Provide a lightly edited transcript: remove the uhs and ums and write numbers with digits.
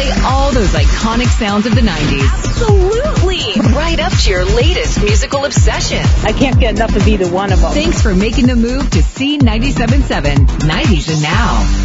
play all those iconic sounds of the 90s. Absolutely. Right up to your latest musical obsession. I can't get enough of either one of them. Thanks for making the move to C97.7, 90s and Now.